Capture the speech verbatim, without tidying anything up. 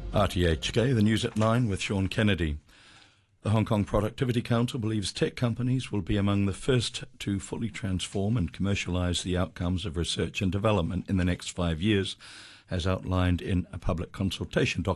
R T H K, the news at nine with Sean Kennedy. The Hong Kong Productivity Council believes tech companies will be among the first to fully transform and commercialise the outcomes of research and development in the next five years, as outlined in a public consultation document